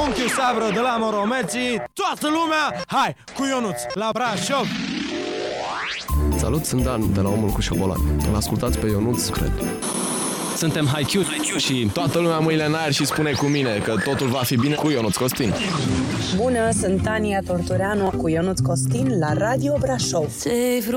Unchiul Sabră de la Moromeții. Toată lumea, hai, cu Ionuț, la Brașov. Salut, sunt Dan, de la Omul cu Șobolan. Îl ascultați pe Ionuț, cred. Suntem HiQ și Toată lumea mâinile în aer și spune cu mine că totul va fi bine cu Ionuț Costin. Bună, sunt Tania Tortureanu cu Ionuț Costin la Radio Brașov.